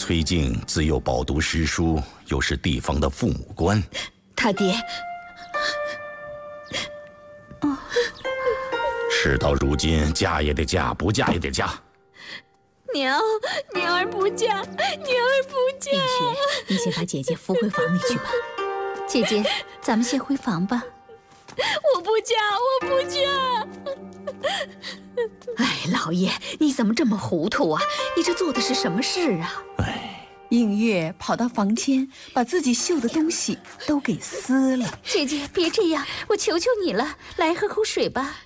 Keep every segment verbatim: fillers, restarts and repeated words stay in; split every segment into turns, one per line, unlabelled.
崔静自幼饱读诗书，又是地方的父母官。
他爹，
哦，事到如今，嫁也得嫁，不嫁也得嫁。
娘，娘儿不嫁，娘儿不嫁。
映雪，你先把姐姐扶回房里去吧。
姐姐，咱们先回房吧。
我不嫁，我不嫁。
哎，老爷，你怎么这么糊涂啊？你这做的是什么事啊？
哎，
映月跑到房间，把自己绣的东西都给撕了。
姐姐，别这样，我求求你了，来喝口水吧。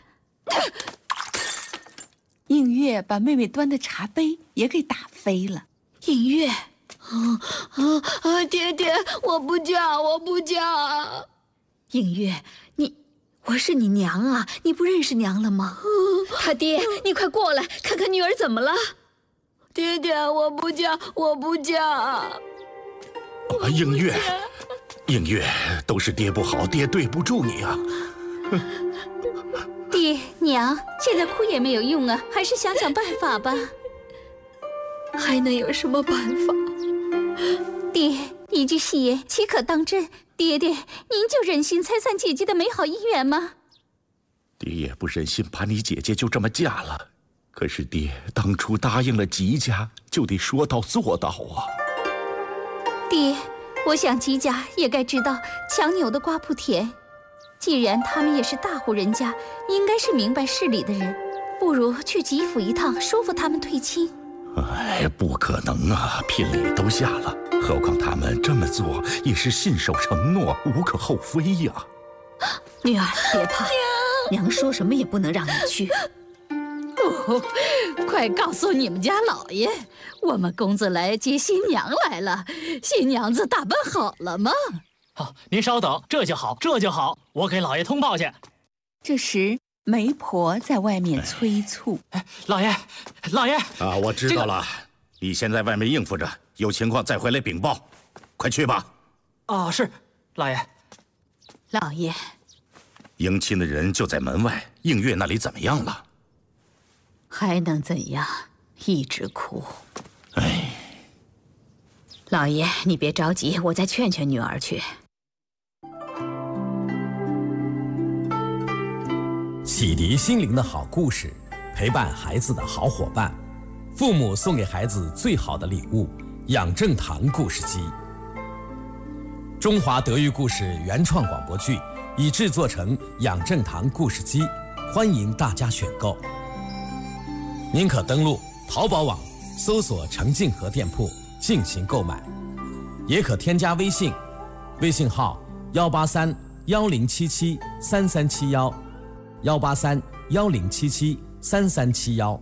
映月把妹妹端的茶杯也给打飞了。
映月，啊啊啊！爹爹，我不嫁，我不嫁。
映月，你，我是你娘啊，你不认识娘了吗？他爹，你快过来看看女儿怎么了。
爹爹，我不嫁，我不嫁。啊，
映月，映月，都是爹不好，爹对不住你啊。
爹娘，现在哭也没有用啊，还是想想办法吧。
还能有什么办法？
爹，一句戏言岂可当真？爹爹，您就忍心拆散姐姐的美好姻缘吗？
爹也不忍心把你姐姐就这么嫁了，可是爹当初答应了吉家，就得说到做到啊。
爹，我想吉家也该知道强扭的瓜不甜。既然他们也是大户人家，应该是明白事理的人，不如去吉府一趟，说服他们退亲。
哎，不可能啊！聘礼都下了，何况他们这么做也是信守承诺，无可厚非呀。
女儿，别怕，娘说什么也不能让你去。
哦，快告诉你们家老爷，我们公子来接新娘来了，新娘子打扮好了吗？
好，您稍等，这就好，这就好，我给老爷通报去。
这时，媒婆在外面催促：“
哎，老爷，老爷
啊，我知道了，这个、你先在外面应付着，有情况再回来禀报，快去吧。”
哦，是，老爷。
老爷，
迎亲的人就在门外，映月那里怎么样了？
还能怎样？一直哭。
哎，
老爷，你别着急，我再劝劝女儿去。
启迪心灵的好故事，陪伴孩子的好伙伴，父母送给孩子最好的礼物——养正堂故事机。中华德育故事原创广播剧已制作成养正堂故事机，欢迎大家选购。您可登录淘宝网搜索程静和店铺进行购买，也可添加微信，微信号幺八三幺零七七三三七幺。幺八三幺零七七三三七幺。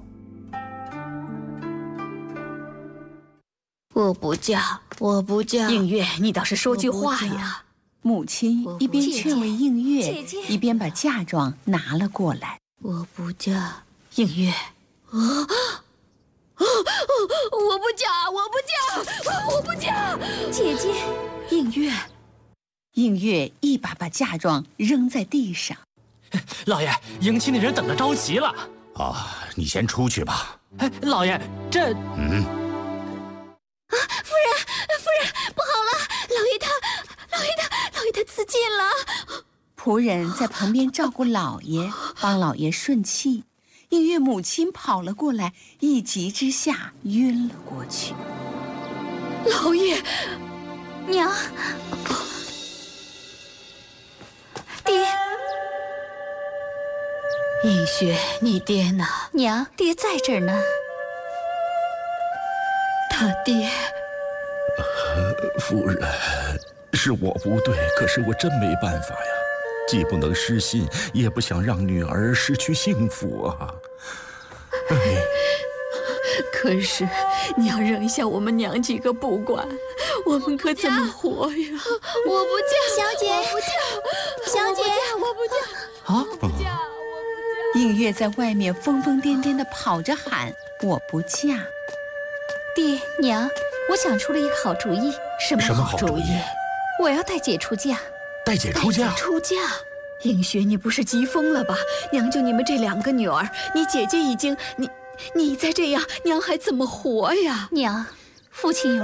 我不嫁，我不嫁。
映月，你倒是说句话呀！
母亲一边劝慰映月，一边把嫁妆拿了过来。
我不嫁，
映月。
啊啊！我不嫁，我不嫁，我不嫁！
姐姐，
映月。
映月一把把嫁妆扔在地上。
老爷，迎亲的人等得着急了。
啊，你先出去吧。
哎，老爷，这……
嗯。
啊，夫人，夫人，不好了！老爷他，老爷他，老爷他自尽了。
仆人在旁边照顾老爷，帮老爷顺气。映月母亲跑了过来，一急之下晕了过去。
老爷，
娘，爹。
映雪，你爹呢？
娘，爹在这儿呢。
他爹，
呃，夫人，是我不对，可是我真没办法呀，既不能失信，也不想让女儿失去幸福啊。哎，
可是你要扔下我们娘几个不管，我们可怎么活呀？我不嫁，
小姐，
我不嫁，小姐，我不嫁，
啊，
我不嫁。
映月在外面疯疯癫癫地跑着喊：“我不嫁！”
爹娘，我想出了一个好主意。
什么好主意？
我要带姐出嫁。
带姐出嫁？
出嫁？映雪，你不是急疯了吧？娘就你们这两个女儿，你姐姐已经……你你再这样，娘还怎么活呀？
娘，父亲有